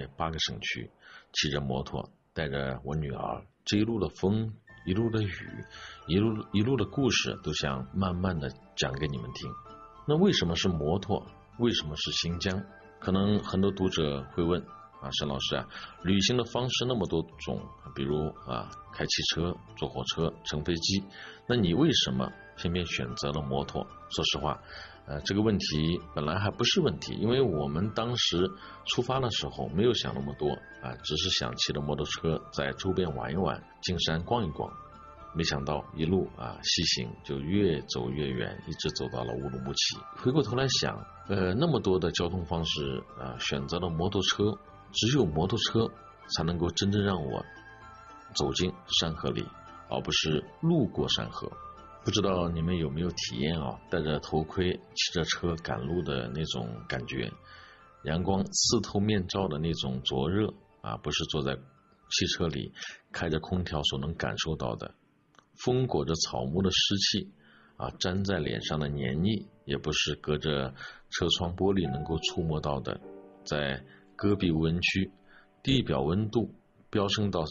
8个省区，骑着摩托带着我女儿，这一路的风，一路的雨，一路的故事都想慢慢的讲给你们听。那为什么是摩托？为什么是新疆？可能很多读者会问沈老师旅行的方式那么多种，比如开汽车、坐火车、乘飞机，那你为什么偏偏选择了摩托？说实话，这个问题本来还不是问题，因为我们当时出发的时候没有想那么多只是想骑着摩托车在周边玩一玩，进山逛一逛。没想到一路西行，就越走越远，一直走到了乌鲁木齐。回过头来想，那么多的交通方式选择了摩托车，只有摩托车才能够真正让我走进山河里，而不是路过山河。不知道你们有没有体验戴着头盔骑着车赶路的那种感觉，阳光刺透面罩的那种灼热不是坐在汽车里开着空调所能感受到的，风裹着草木的湿气粘在脸上的黏腻，也不是隔着车窗玻璃能够触摸到的。在戈壁无人区，地表温度飙升到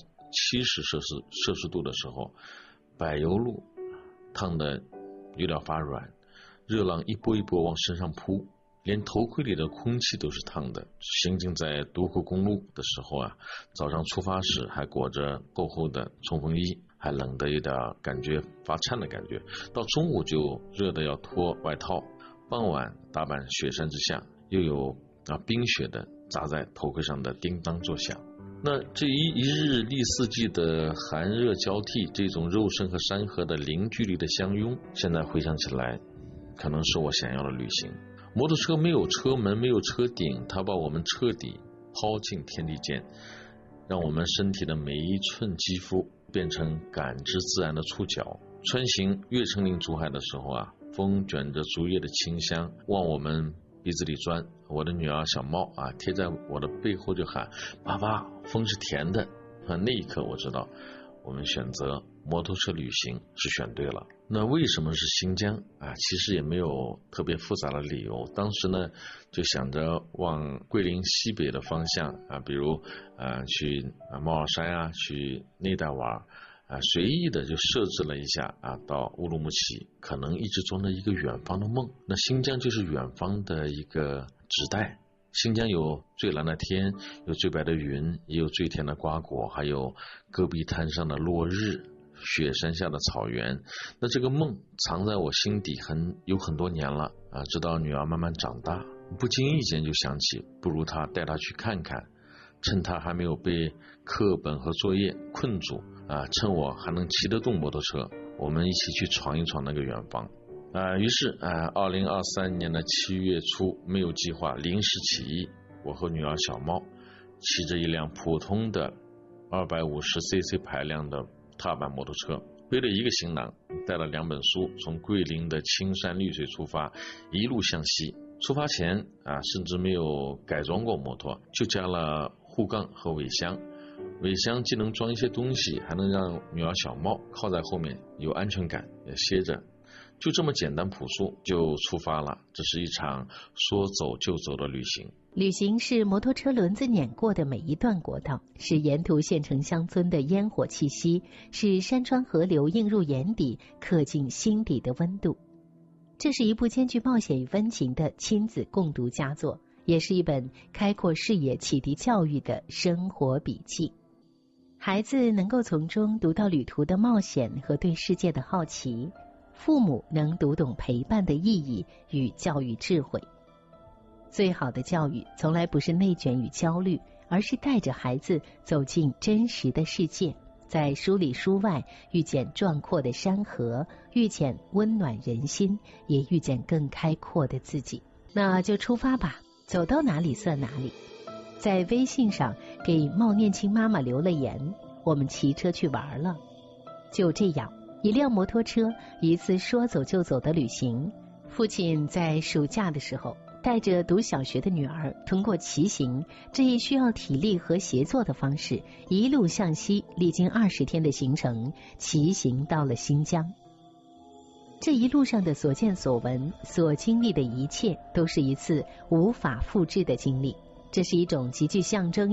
70摄氏度的时候，柏油路烫得有点发软，热浪一波一波往身上扑，连头盔里的空气都是烫的。行进在独库公路的时候早上出发时还裹着厚厚的冲锋衣，还冷得有点感觉发颤的感觉，到中午就热得要脱外套，傍晚大半雪山之下，又有冰雪的砸在头盔上的叮当作响。那这一日历四季的寒热交替，这种肉身和山河的零距离的相拥，现在回想起来可能是我想要的旅行。摩托车没有车门，没有车顶，它把我们彻底抛进天地间，让我们身体的每一寸肌肤变成感知自然的触角。穿行越成岭竹海的时候风卷着竹叶的清香往我们鼻子里钻，我的女儿小猫贴在我的背后就喊：爸爸，风是甜的。那一刻我知道我们选择摩托车旅行是选对了。那为什么是新疆其实也没有特别复杂的理由。当时呢就想着往桂林西北的方向比如去猫耳山去内带玩随意的就设置了一下到乌鲁木齐，可能一直装着一个远方的梦。那新疆就是远方的一个指代，新疆有最蓝的天，有最白的云，也有最甜的瓜果，还有戈壁滩上的落日，雪山下的草原。那这个梦藏在我心底有很多年了直到女儿慢慢长大，不经意间就想起不如带她去看看，趁她还没有被课本和作业困住趁我还能骑得动摩托车，我们一起去闯一闯那个远方于是2023年的7月初，没有计划，临时起意，我和女儿小猫骑着一辆普通的250cc 排量的踏板摩托车，背了一个行囊，带了2本书，从桂林的青山绿水出发，一路向西。出发前甚至没有改装过摩托，就加了护杠和尾箱。尾箱既能装一些东西，还能让女儿小猫靠在后面有安全感，也歇着。就这么简单朴素就出发了。这是一场说走就走的旅行。 旅行是摩托车轮子碾过的每一段国道，是沿途县城乡村的烟火气息，是山川河流映入眼底，刻进心底的温度。这是一部兼具冒险与温情的亲子共读佳作，也是一本开阔视野、启迪教育的生活笔记。孩子能够从中读到旅途的冒险和对世界的好奇，父母能读懂陪伴的意义与教育智慧。最好的教育从来不是内卷与焦虑，而是带着孩子走进真实的世界，在书里书外遇见壮阔的山河，遇见温暖人心，也遇见更开阔的自己。那就出发吧，走到哪里算哪里。在微信上给冒念青妈妈留了言，我们骑车去玩了。就这样，一辆摩托车，一次说走就走的旅行。父亲在暑假的时候带着读小学的女儿，通过骑行这一需要体力和协作的方式，一路向西，历经20天的行程，骑行到了新疆。这一路上的所见所闻，所经历的一切，都是一次无法复制的经历。这是一种极具象征